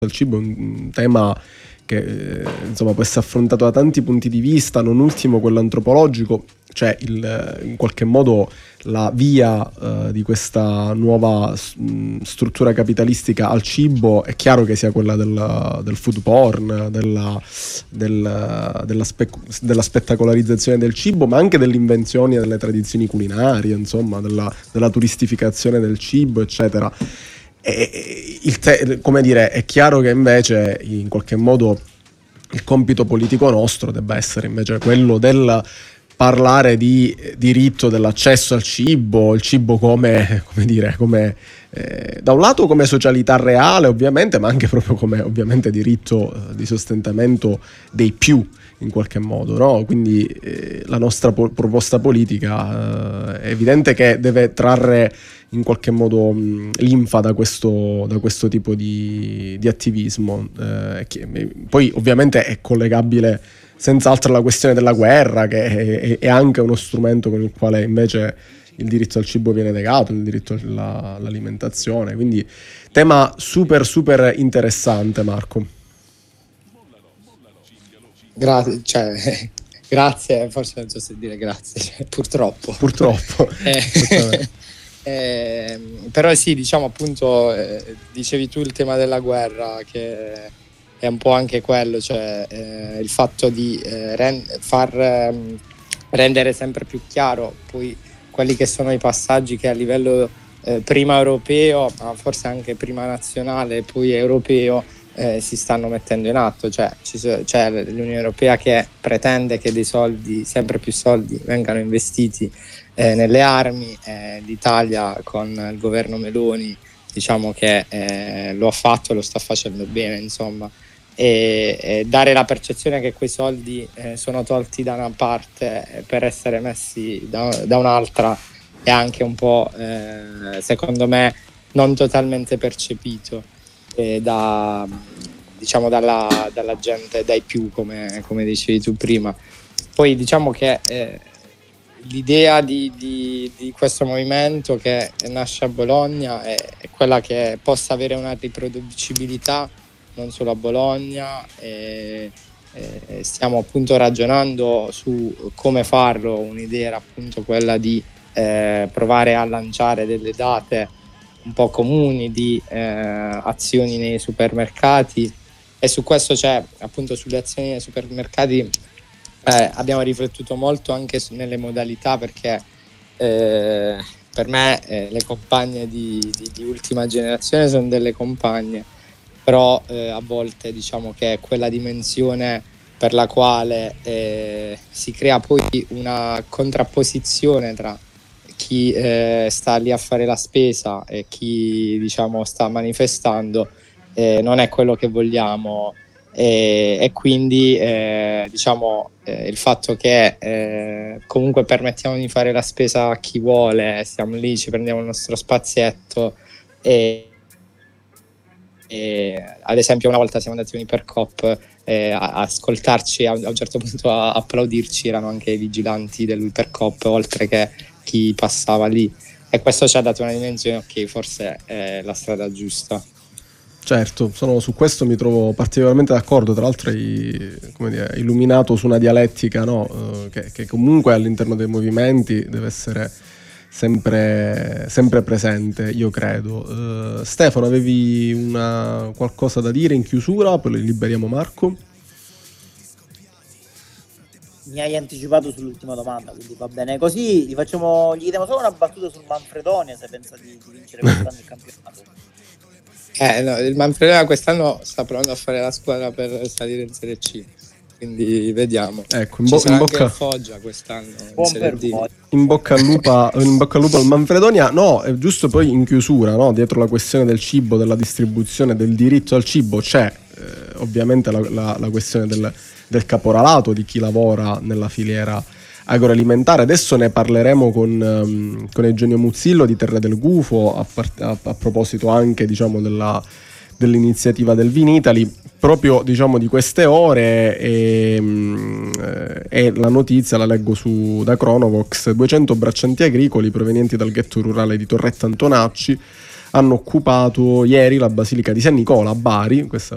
del cibo è un tema che insomma può essere affrontato da tanti punti di vista, non ultimo quello antropologico, cioè in qualche modo la via di questa nuova struttura capitalistica al cibo è chiaro che sia quella del food porn, della spettacolarizzazione del cibo, ma anche dell'invenzione delle tradizioni culinarie, insomma della turistificazione del cibo, eccetera. Come dire, è chiaro che invece in qualche modo il compito politico nostro debba essere invece quello del parlare di diritto dell'accesso al cibo, il cibo come da un lato come socialità reale ovviamente, ma anche proprio come ovviamente diritto di sostentamento dei più in qualche modo, no? Quindi la nostra proposta politica è evidente che deve trarre in qualche modo linfa da questo tipo di attivismo, poi ovviamente è collegabile senz'altro alla questione della guerra, che è anche uno strumento con il quale invece il diritto al cibo viene negato, il diritto all'alimentazione, quindi tema super super interessante, Marco. Grazie, forse non so se dire grazie, purtroppo. Però sì, diciamo appunto, dicevi tu il tema della guerra, che è un po' anche quello, cioè il fatto di far rendere sempre più chiaro poi quelli che sono i passaggi che a livello prima europeo, ma forse anche prima nazionale e poi europeo si stanno mettendo in atto, cioè l'Unione Europea che pretende che sempre più soldi vengano investiti nelle armi, l'Italia con il governo Meloni diciamo che lo ha fatto e lo sta facendo bene, insomma, e dare la percezione che quei soldi sono tolti da una parte per essere messi da un'altra è anche un po' secondo me non totalmente percepito dalla gente, dai più, come dicevi tu prima. Poi diciamo che l'idea di questo movimento che nasce a Bologna è quella che possa avere una riproducibilità non solo a Bologna, stiamo appunto ragionando su come farlo. Un'idea era appunto quella di provare a lanciare delle date un po' comuni di azioni nei supermercati, e su questo c'è appunto sulle azioni nei supermercati abbiamo riflettuto molto anche nelle modalità, perché per me le compagne di ultima generazione sono delle compagne, però a volte diciamo che è quella dimensione per la quale si crea poi una contrapposizione tra chi sta lì a fare la spesa e chi diciamo sta manifestando, non è quello che vogliamo, e quindi diciamo il fatto che comunque permettiamo di fare la spesa a chi vuole, stiamo lì, ci prendiamo il nostro spazietto e ad esempio una volta siamo andati a un Ipercoop a ascoltarci, a un certo punto a applaudirci erano anche i vigilanti dell'Ipercoop oltre che chi passava lì, e questo ci ha dato una dimensione, ok, forse è la strada giusta. Certo, su questo mi trovo particolarmente d'accordo. Tra l'altro hai illuminato su una dialettica, no? Che comunque all'interno dei movimenti deve essere sempre presente, io credo. Stefano, avevi qualcosa da dire in chiusura? Poi liberiamo Marco. Mi hai anticipato sull'ultima domanda, quindi va bene così. Gli chiediamo solo una battuta sul Manfredonia, se pensa di vincere quest'anno il campionato. No, il Manfredonia quest'anno sta provando a fare la squadra per salire in Serie C, quindi vediamo. Ecco, in bocca al Foggia quest'anno in bocca al lupo al Manfredonia. No, è giusto poi in chiusura, no? Dietro la questione del cibo, della distribuzione, del diritto al cibo c'è ovviamente la questione del caporalato, di chi lavora nella filiera agroalimentare. Adesso ne parleremo con Eugenio Muzzillo di Terra del Gufo a proposito anche diciamo dell'iniziativa del Vinitaly, proprio diciamo di queste ore, e la notizia la leggo da Cronovox. 200 braccianti agricoli provenienti dal ghetto rurale di Torretta Antonacci hanno occupato ieri la Basilica di San Nicola a Bari. Questa